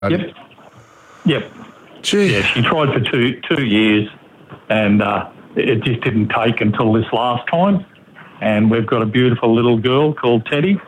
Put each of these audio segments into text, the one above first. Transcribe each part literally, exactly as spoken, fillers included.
Yep. Yep. Gee. Yeah, she tried for two two years, and uh, it just didn't take until this last time. And we've got a beautiful little girl called Teddy,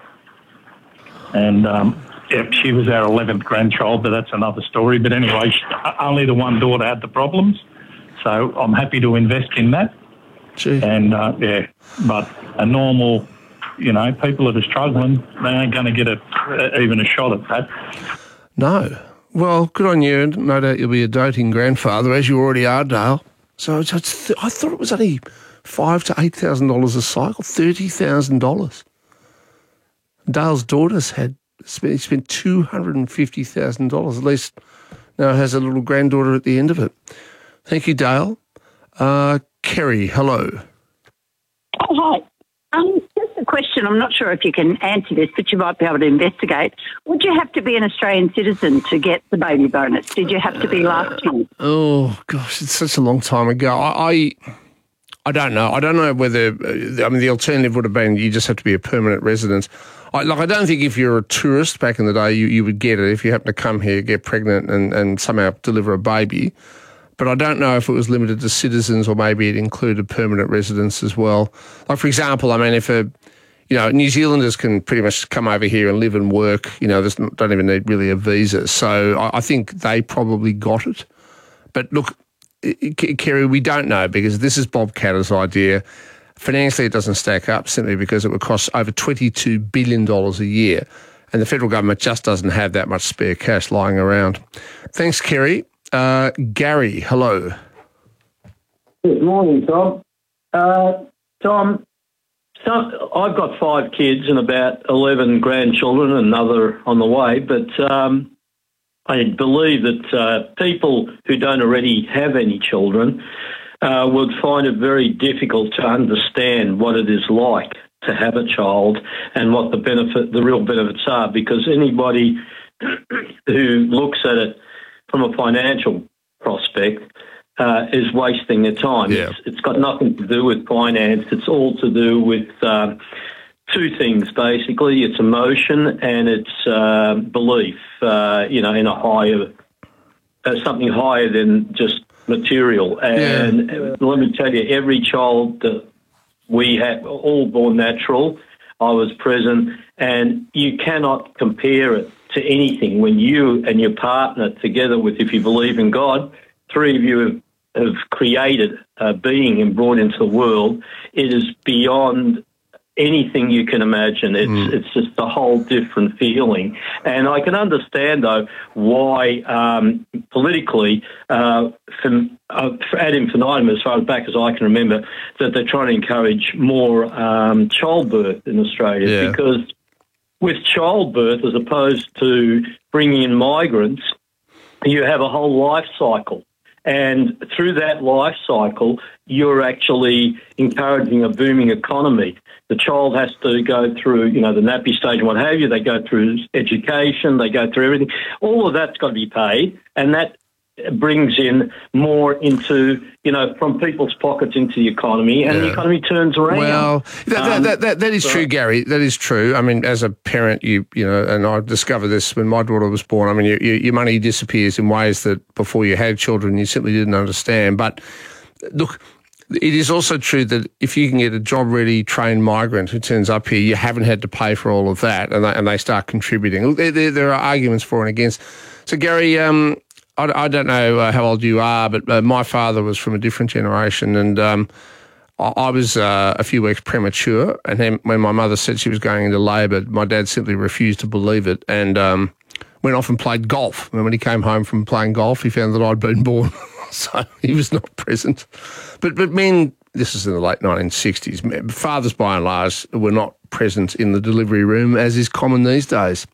and um, yep, she was our eleventh grandchild, but that's another story. But anyway, she, only the one daughter had the problems, so I'm happy to invest in that. Gee. And uh, yeah, but a normal, you know, people that are struggling, they ain't going to get a, even a shot at that. No. Well, good on you. No doubt you'll be a doting grandfather, as you already are, Dale. So it's, it's, I thought it was only five to eight thousand dollars a cycle, thirty thousand dollars. Dale's daughter's had spent, spent two hundred and fifty thousand dollars. At least now has a little granddaughter at the end of it. Thank you, Dale. Uh, Kerry, hello. Oh, hi. Um, just a question. I'm not sure if you can answer this, but you might be able to investigate. Would you have to be an Australian citizen to get the baby bonus? Did you have to be last time? Oh, gosh, it's such a long time ago. I, I, I don't know. I don't know whether, I mean, the alternative would have been you just have to be a permanent resident. I, like, I don't think if you're a tourist back in the day, you, you would get it if you happen to come here, get pregnant and, and somehow deliver a baby. But I don't know if it was limited to citizens or maybe it included permanent residents as well. Like, for example, I mean, if a, you know, New Zealanders can pretty much come over here and live and work, you know, they don't even need really a visa. So I, I think they probably got it. But look, Kerry, we don't know because this is Bob Katter's idea. Financially, it doesn't stack up simply because it would cost over twenty-two billion dollars a year. And the federal government just doesn't have that much spare cash lying around. Thanks, Kerry. Uh, Gary, hello. Good morning, Tom. Uh, Tom, so I've got five kids and about eleven grandchildren, another on the way, but um, I believe that uh, people who don't already have any children uh, would find it very difficult to understand what it is like to have a child and what the benefit, the real benefits are, because anybody who looks at it from a financial prospect uh, is wasting their time. Yeah. It's, it's got nothing to do with finance. It's all to do with um, two things, basically. It's emotion and it's uh, belief, uh, you know, in a higher, uh, something higher than just material. And Yeah. let me tell you, every child that we have, all born natural, I was present, and you cannot compare it to anything when you and your partner together with, if you believe in God, three of you have, have created a being and brought into the world. It is beyond anything you can imagine. It's mm. it's just a whole different feeling. And I can understand, though, why um, politically, uh, from, uh, ad infinitum, as far back as I can remember, that they're trying to encourage more um, childbirth in Australia Yeah. because with childbirth, as opposed to bringing in migrants, you have a whole life cycle. And through that life cycle, you're actually encouraging a booming economy. The child has to go through, you know, the nappy stage and what have you. They go through education. They go through everything. All of that's got to be paid, and that brings in more into, you know, from people's pockets into the economy, and Yeah. the economy turns around. Well, that, Um, that, that, that is so- true, Gary. That is true. I mean, as a parent, you you know, and I discovered this when my daughter was born. I mean, you, you, your money disappears in ways that before you had children, you simply didn't understand. But look, it is also true that if you can get a job-ready, trained migrant who turns up here, you haven't had to pay for all of that, and they, and they start contributing. Look, there, there, there are arguments for and against. So, Gary, um, I, I don't know uh, how old you are, but uh, my father was from a different generation, and um, I, I was uh, a few weeks premature, and then when my mother said she was going into labour, my dad simply refused to believe it and um, went off and played golf. And when he came home from playing golf, he found that I'd been born, so he was not present. But, but men, this is in the late nineteen sixties, fathers by and large were not present in the delivery room, as is common these days.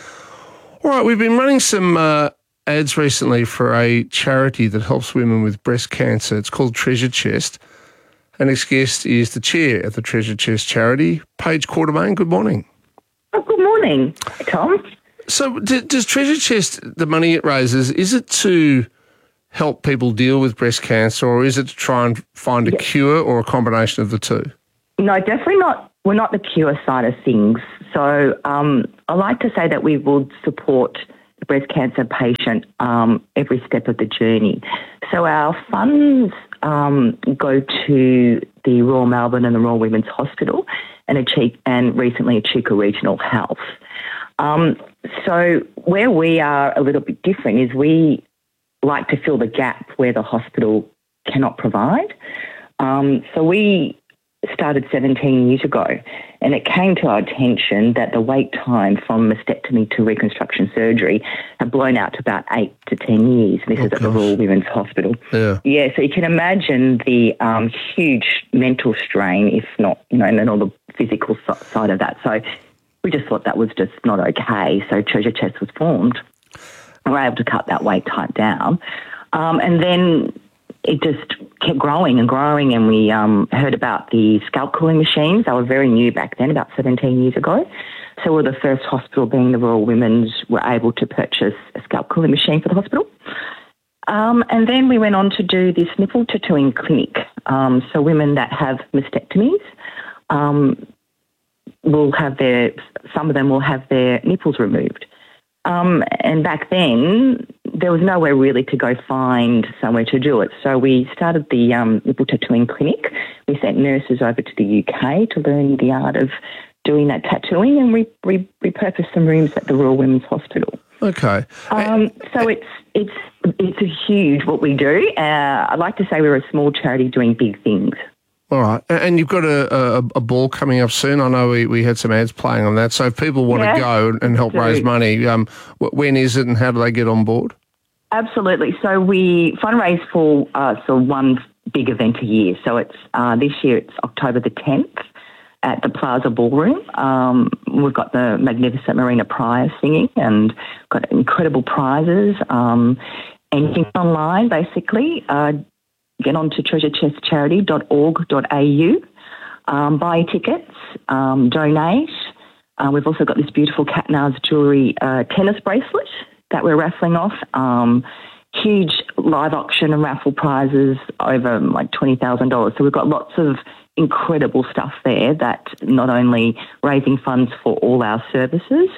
All right, we've been running some uh, ads recently for a charity that helps women with breast cancer. It's called Treasure Chest. And its guest is the chair of the Treasure Chest charity, Paige Quartermain. Good morning. Oh, good morning, Tom. So d- does Treasure Chest, the money it raises, is it to help people deal with breast cancer, or is it to try and find a Yes. cure, or a combination of the two? No, definitely not. We're not the cure side of things. So um, I like to say that we would support the breast cancer patient um, every step of the journey. So our funds um, go to the Royal Melbourne and the Royal Women's Hospital and, Echuca, and recently Echuca Regional Health. Um, so where we are a little bit different is we like to fill the gap where the hospital cannot provide. Um, so we started seventeen years ago, and it came to our attention that the wait time from mastectomy to reconstruction surgery had blown out to about eight to ten years. This oh, is at the Royal Women's Hospital. Yeah. Yeah, so you can imagine the um, huge mental strain, if not, you know, and then all the physical side of that. So we just thought that was just not okay. So Treasure Chest was formed. We were able to cut that wait time down. Um, and then it just kept growing and growing, and we um, heard about the scalp cooling machines. They were very new back then, about seventeen years ago. So we're the first hospital, being the Royal Women's, were able to purchase a scalp cooling machine for the hospital. Um, and then we went on to do this nipple tattooing clinic. Um, so women that have mastectomies um, will have their, some of them will have their nipples removed. Um, and back then, there was nowhere really to go find somewhere to do it. So we started the um, nipple tattooing clinic. We sent nurses over to the U K to learn the art of doing that tattooing, and we re- repurposed some rooms at the Royal Women's Hospital. Okay. Um, so it's it's it's a huge what we do. Uh, I'd like to say we're a small charity doing big things. All right. And you've got a, a, a ball coming up soon. I know we, we had some ads playing on that. So if people want yeah, to go and help raise money, um, when is it and how do they get on board? Absolutely. So we fundraise for uh, so one big event a year. So it's uh, this year it's October the tenth at the Plaza Ballroom. Um, we've got the magnificent Marina Prior singing and got incredible prizes. Um, anything online, basically. Uh, get on to treasure chest charity dot org dot a u, um, buy tickets, um, donate. Uh, we've also got this beautiful Cat Nars jewellery uh, tennis bracelet that we're raffling off. Um, huge live auction and raffle prizes over like twenty thousand dollars. So we've got lots of incredible stuff there that not only raising funds for all our services,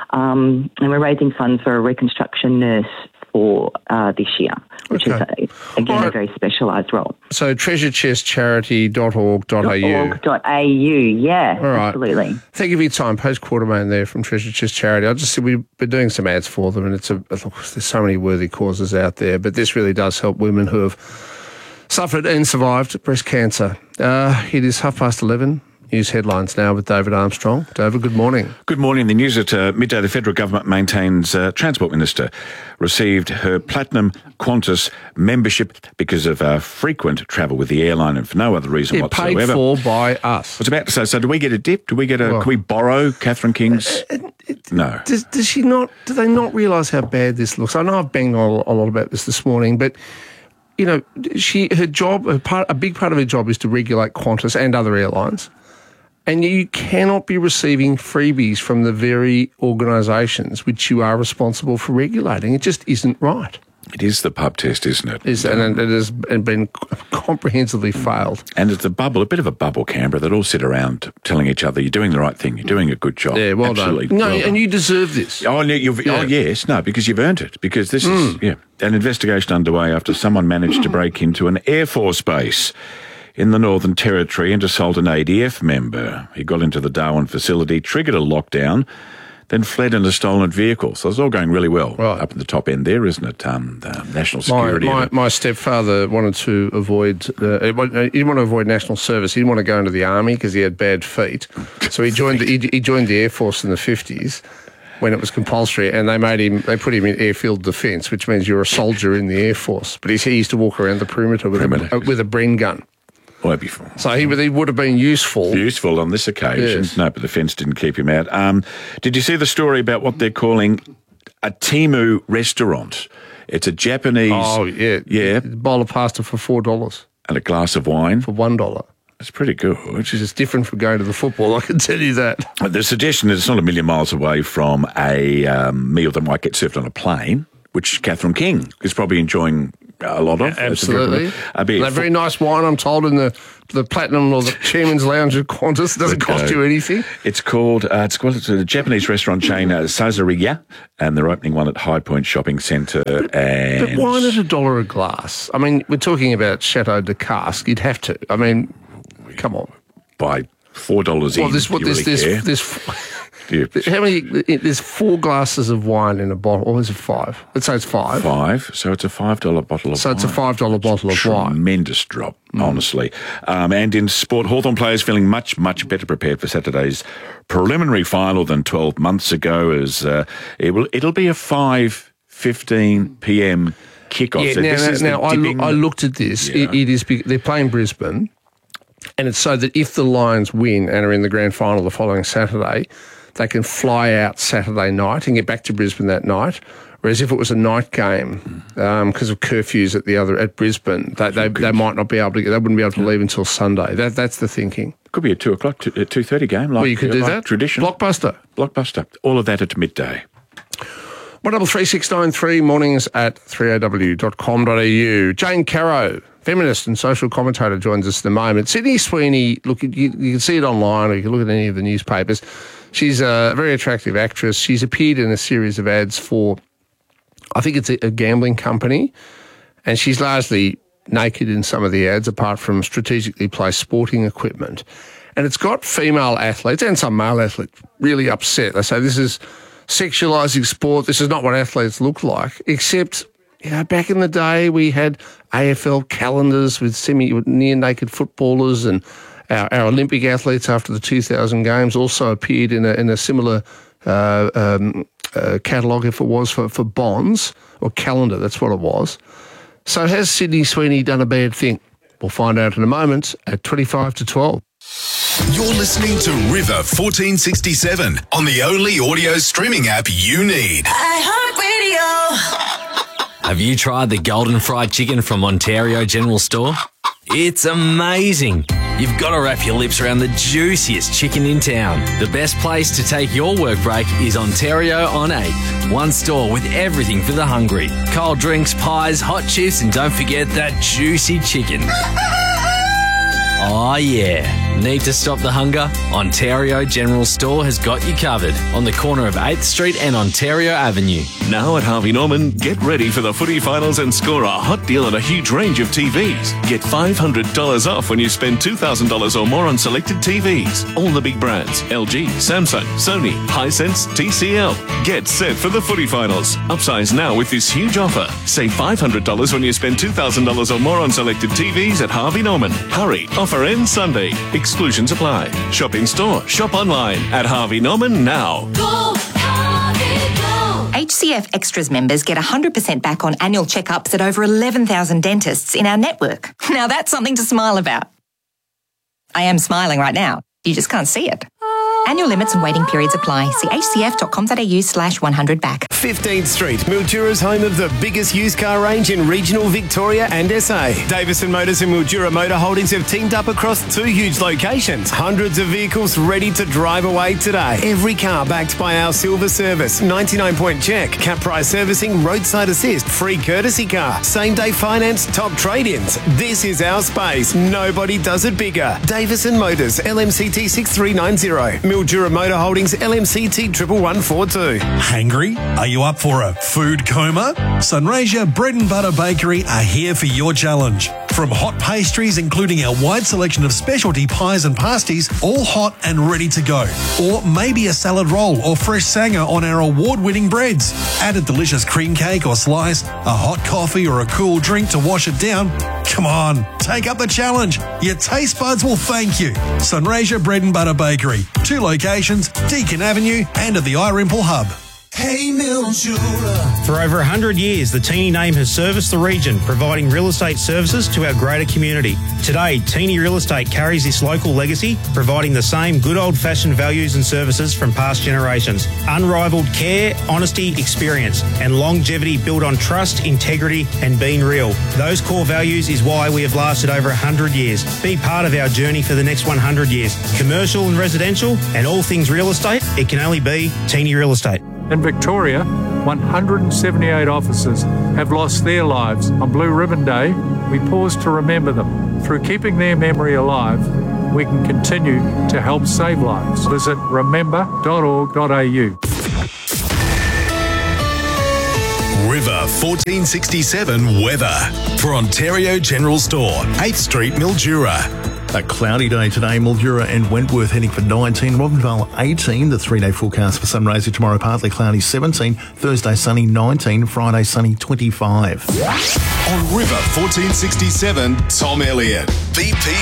um, and we're raising funds for a reconstruction nurse for uh, this year, which okay. is, a, again, right. a very specialised role. So treasure chest charity dot org dot a u. .org dot a u, yeah, all right. Absolutely. Thank you for your time. Post Quartermain there from Treasure Chest Charity. I just said we've been doing some ads for them, and it's a, look, there's so many worthy causes out there, but this really does help women who have suffered and survived breast cancer. Uh, it is half past eleven. News headlines now with David Armstrong. David, good morning. Good morning. The news at uh, midday. The federal government maintains uh, Transport Minister received her Platinum Qantas membership because of uh, frequent travel with the airline and for no other reason yeah, whatsoever. Paid for by us. I was about to say, so do we get a dip? Do we get a, well, can we borrow Catherine King's? Uh, it, no. Does, does she not, do they not realise how bad this looks? I know I've banged on a lot about this this morning, but you know, she, her job, her part, a big part of her job is to regulate Qantas and other airlines. And you cannot be receiving freebies from the very organisations which you are responsible for regulating. It just isn't right. It is the pub test, isn't it? It's, and it has been comprehensively failed. And it's a bubble, a bit of a bubble, Canberra, that all sit around telling each other, you're doing the right thing, you're doing a good job. Yeah, well Absolutely done. No, well and done. you deserve this. Oh, you've, yeah. oh, yes, no, because you've earned it. Because this mm. is, yeah, an investigation underway after someone managed to break into an Air Force base in the Northern Territory and assault an A D F member. He got into the Darwin facility, triggered a lockdown, then fled in a stolen vehicle. So it's all going really well right. up at the top end there, isn't it? Um, the national security. My, my, my stepfather wanted to avoid, uh, he didn't want to avoid national service. He didn't want to go into the army because he had bad feet. So he joined, the, he, he joined the Air Force in the fifties when it was compulsory, and they made him, they put him in airfield defence, which means you're a soldier in the Air Force. But he, he used to walk around the perimeter with, perimeter. A, with a Bren gun. Well, before. So he, he would have been useful. Useful on this occasion. Yes. No, but the fence didn't keep him out. Um, did you see the story about what they're calling a Temu restaurant? It's a Japanese... Oh, yeah. Yeah. A bowl of pasta for four dollars. And a glass of wine. For one dollar. It's pretty good. Which is different from going to the football, I can tell you that. The suggestion is it's not a million miles away from a um, meal that might get served on a plane, which Catherine King is probably enjoying A lot of. Absolutely. A bit. That very nice wine, I'm told, in the the Platinum or the Chairman's Lounge at Qantas. It doesn't cost you anything. It's called, uh, it's called it's a Japanese restaurant chain, uh, Saizeriya, and they're opening one at High Point Shopping Centre. But, and but wine at a dollar a glass. I mean, we're talking about Chateau de Casques. You'd have to. I mean, come on. By four dollars well, in, this, what, do you this, really this, care? this, Yeah. How many? There's four glasses of wine in a bottle, or is it five? Let's say it's five. Five. So it's a five dollar bottle of so wine. So it's a five dollar bottle of wine. Tremendous drop, mm. honestly. Um, and in sport, Hawthorn players feeling much, much better prepared for Saturday's preliminary final than twelve months ago. As uh, it will, it'll be a five fifteen p.m. kickoff. Yeah. So now, this now, now I, lo- I looked at this. Yeah. It, it is big, they're playing Brisbane, and it's so that if the Lions win and are in the grand final the following Saturday, they can fly out Saturday night and get back to Brisbane that night. Whereas if it was a night game, because um, of curfews at the other at Brisbane, they, they they might not be able to. They wouldn't be able to leave until Sunday. That that's the thinking. Could be a two o'clock, two, a two thirty game. Like, well, you could do like that. Tradition. Blockbuster. Blockbuster. All of that at midday. One double three six nine three mornings at three a w dot com dot a u. Jane Caro, feminist and social commentator, joins us in a moment. Sydney Sweeney, look, you, you can see it online, or you can look at any of the newspapers. She's a very attractive actress. She's appeared in a series of ads for, I think it's a, a gambling company, and she's largely naked in some of the ads, apart from strategically placed sporting equipment. And it's got female athletes and some male athletes really upset. They say this is sexualising sport. This is not what athletes look like, except, you know, back in the day we had A F L calendars with semi near naked footballers, and Our, our Olympic athletes after the two thousand games also appeared in a in a similar uh, um, uh, catalogue, if it was for, for bonds or calendar. That's what it was. So has Sydney Sweeney done a bad thing? We'll find out in a moment at twenty-five to twelve. You're listening to River fourteen sixty-seven on the only audio streaming app you need. iHeartRadio. Have you tried the Golden Fried Chicken from Ontario General Store? It's amazing. You've got to wrap your lips around the juiciest chicken in town. The best place to take your work break is Ontario on eighth. One store with everything for the hungry. Cold drinks, pies, hot chips, and don't forget that juicy chicken. Oh yeah. Need to stop the hunger? Ontario General Store has got you covered on the corner of eighth Street and Ontario Avenue. Now at Harvey Norman, get ready for the footy finals and score a hot deal on a huge range of T Vs. Get five hundred dollars off when you spend two thousand dollars or more on selected T Vs. All the big brands: L G, Samsung, Sony, Hisense, T C L. Get set for the footy finals. Upsize now with this huge offer. Save five hundred dollars when you spend two thousand dollars or more on selected T Vs at Harvey Norman. Hurry, offer ends Sunday. Exclusions apply. Shop in store, shop online at Harvey Norman now. Go, Harvey, go. H C F Extras members get one hundred percent back on annual checkups at over eleven thousand dentists in our network. Now that's something to smile about. I am smiling right now. You just can't see it. Annual limits and waiting periods apply. See hcf.com.au slash 100 back. fifteenth Street, Mildura's home of the biggest used car range in regional Victoria and S A. Davison Motors and Mildura Motor Holdings have teamed up across two huge locations. Hundreds of vehicles ready to drive away today. Every car backed by our silver service, ninety-nine point check, cap price servicing, roadside assist, free courtesy car, same day finance, top trade-ins. This is our space. Nobody does it bigger. Davison Motors, L M C T six three nine zero. Mildura Motor Holdings, L M C T one one one four two. Hungry? Are you up for a food coma? Sunraysia Bread and Butter Bakery are here for your challenge. From hot pastries, including our wide selection of specialty pies and pasties, all hot and ready to go. Or maybe a salad roll or fresh sanger on our award-winning breads. Add a delicious cream cake or slice, a hot coffee or a cool drink to wash it down. Come on, take up the challenge. Your taste buds will thank you. Sunraysia Bread and Butter Bakery. Two locations, Deakin Avenue and at the Irimple Hub. Hey Mildura. For over one hundred years, the Teeny name has serviced the region, providing real estate services to our greater community. Today, Teeny Real Estate carries this local legacy, providing the same good old-fashioned values and services from past generations. Unrivaled care, honesty, experience, and longevity built on trust, integrity, and being real. Those core values is why we have lasted over one hundred years. Be part of our journey for the next one hundred years. Commercial and residential, and all things real estate, it can only be Teeny Real Estate. In Victoria, one hundred seventy-eight officers have lost their lives on Blue Ribbon Day. We pause to remember them. Through keeping their memory alive, we can continue to help save lives. Visit remember dot org dot a u. River fourteen sixty-seven weather for Ontario General Store, eighth Street, Mildura. A cloudy day today, Mildura and Wentworth heading for nineteen, Robinvale eighteen, the three-day forecast for Sunraysia tomorrow partly cloudy seventeen, Thursday sunny nineteen, Friday sunny twenty-five. On River fourteen sixty-seven, Tom Elliott, B P